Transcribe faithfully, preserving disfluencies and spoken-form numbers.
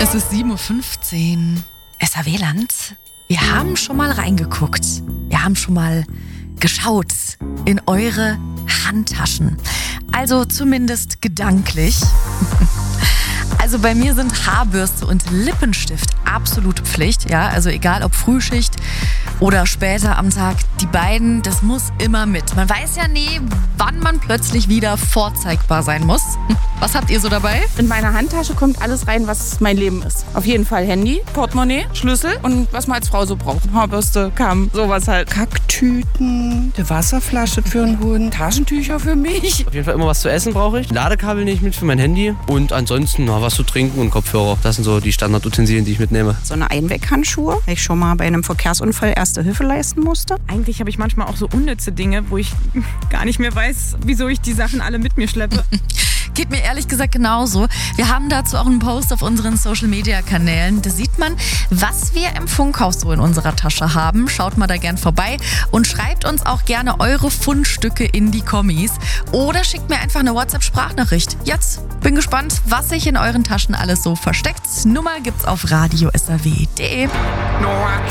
Es ist sieben Uhr fünfzehn. S H W-Land. Wir haben schon mal reingeguckt. Wir haben schon mal geschaut in eure Handtaschen. Also zumindest gedanklich. Also bei mir sind Haarbürste und Lippenstift absolute Pflicht. Ja, also egal ob Frühschicht oder später am Tag, die beiden, das muss immer mit. Man weiß ja nie, wann man plötzlich wieder vorzeigbar sein muss. Was habt ihr so dabei? In meine Handtasche kommt alles rein, was mein Leben ist. Auf jeden Fall Handy, Portemonnaie, Schlüssel und was man als Frau so braucht. Haarbürste, Kamm, sowas halt. Kacktüten, eine Wasserflasche für einen Hund, Taschentücher für mich. Auf jeden Fall immer was zu essen brauche ich. Ladekabel nehme ich mit für mein Handy und ansonsten na, was zu trinken und Kopfhörer. Das sind so die Standardutensilien, die ich mitnehme. So eine Einweghandschuhe, weil ich schon mal bei einem Verkehrsunfall Erste Hilfe leisten musste. Eigentlich habe ich manchmal auch so unnütze Dinge, wo ich gar nicht mehr weiß, wieso ich die Sachen alle mit mir schleppe. Geht mir ehrlich gesagt genauso. Wir haben dazu auch einen Post auf unseren Social-Media-Kanälen. Da sieht man, was wir im Funkhaus so in unserer Tasche haben. Schaut mal da gern vorbei und schreibt uns auch gerne eure Fundstücke in die Kommis. Oder schickt mir einfach eine WhatsApp-Sprachnachricht. Jetzt bin gespannt, was sich in euren Taschen alles so versteckt. Nummer gibt's auf radio s r w punkt d e.